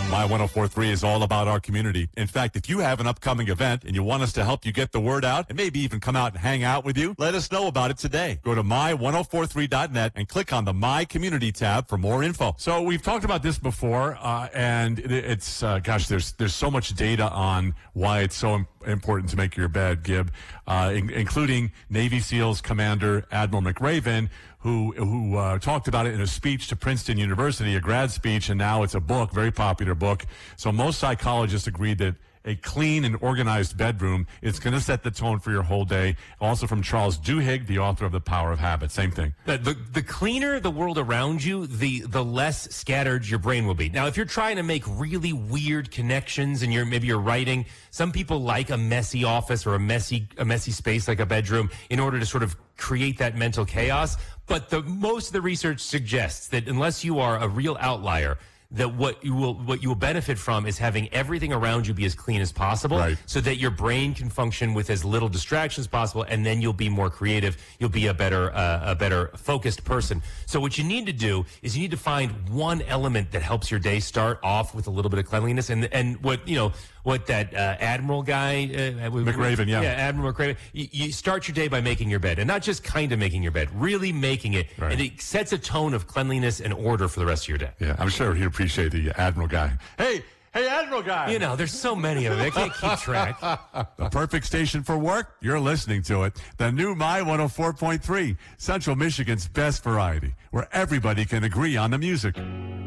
My 104.3 is all about our community. In fact, if you have an upcoming event and you want us to help you get the word out and maybe even come out and hang out with you, let us know about it today. Go to my1043.net and click on the My Community tab for more info. So we've talked about this before, and it's, there's so much data on why it's so important to make your bed, Gib, including Navy SEALs Commander Admiral McRaven, who talked about it in a speech to Princeton University, a grad speech, and now it's a book, very popular book. So most psychologists agreed that a clean and organized bedroom is going to set the tone for your whole day. Also from Charles Duhigg, the author of The Power of Habit. Same thing. The cleaner the world around you, the less scattered your brain will be. Now, if you're trying to make really weird connections and maybe you're writing, some people like a messy office or a messy space like a bedroom in order to sort of create that mental chaos. But most of the research suggests that unless you are a real outlier, that what you will benefit from is having everything around you be as clean as possible, right, so that your brain can function with as little distraction as possible, and then you'll be more creative. You'll be a better focused person. So what you need to do is you need to find one element that helps your day start off with a little bit of cleanliness, and what that Admiral guy McRaven, yeah, Admiral McRaven. You start your day by making your bed, and not just kind of making your bed, really making it, right, and it sets a tone of cleanliness and order for the rest of your day. Yeah, I'm sure he'd appreciate the Admiral guy. Hey, Admiral guy! You know, there's so many of them. I can't keep track. The perfect station for work? You're listening to it. The new My 104.3, Central Michigan's best variety, where everybody can agree on the music.